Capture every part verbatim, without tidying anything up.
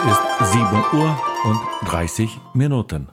ist sieben Uhr und dreißig Minuten.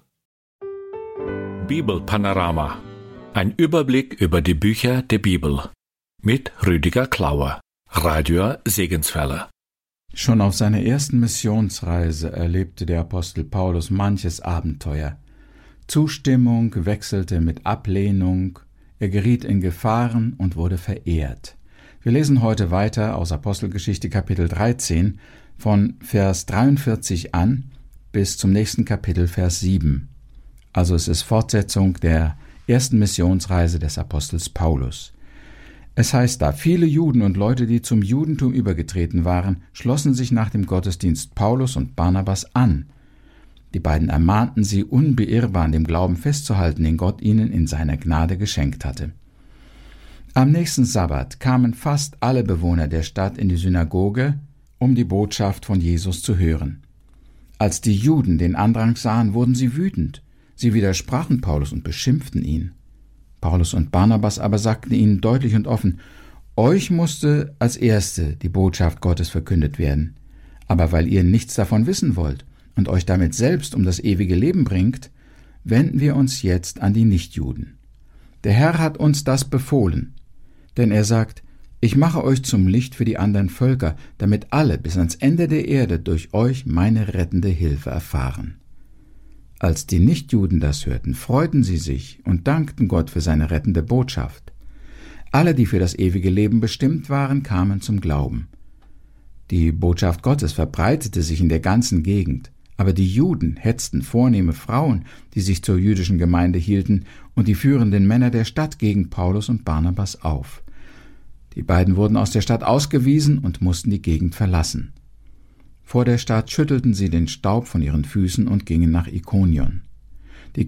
Bibelpanorama. Ein Überblick über die Bücher der Bibel. Mit Rüdiger Klauer, Radio Segenswelle. Schon auf seiner ersten Missionsreise erlebte der Apostel Paulus manches Abenteuer. Zustimmung wechselte mit Ablehnung, er geriet in Gefahren und wurde verehrt. Wir lesen heute weiter aus Apostelgeschichte Kapitel dreizehn von Vers dreiundvierzig an bis zum nächsten Kapitel Vers sieben. Also es ist Fortsetzung der ersten Missionsreise des Apostels Paulus. Es heißt da, viele Juden und Leute, die zum Judentum übergetreten waren, schlossen sich nach dem Gottesdienst Paulus und Barnabas an. Die beiden ermahnten sie, unbeirrbar an dem Glauben festzuhalten, den Gott ihnen in seiner Gnade geschenkt hatte. Am nächsten Sabbat kamen fast alle Bewohner der Stadt in die Synagoge, um die Botschaft von Jesus zu hören. Als die Juden den Andrang sahen, wurden sie wütend. Sie widersprachen Paulus und beschimpften ihn. Paulus und Barnabas aber sagten ihnen deutlich und offen: Euch musste als Erste die Botschaft Gottes verkündet werden. Aber weil ihr nichts davon wissen wollt und euch damit selbst um das ewige Leben bringt, wenden wir uns jetzt an die Nichtjuden. Der Herr hat uns das befohlen. Denn er sagt, ich mache euch zum Licht für die anderen Völker, damit alle bis ans Ende der Erde durch euch meine rettende Hilfe erfahren. Als die Nichtjuden das hörten, freuten sie sich und dankten Gott für seine rettende Botschaft. Alle, die für das ewige Leben bestimmt waren, kamen zum Glauben. Die Botschaft Gottes verbreitete sich in der ganzen Gegend, aber die Juden hetzten vornehme Frauen, die sich zur jüdischen Gemeinde hielten, und die führenden Männer der Stadt gegen Paulus und Barnabas auf. Die beiden wurden aus der Stadt ausgewiesen und mussten die Gegend verlassen. Vor der Stadt schüttelten sie den Staub von ihren Füßen und gingen nach Ikonion.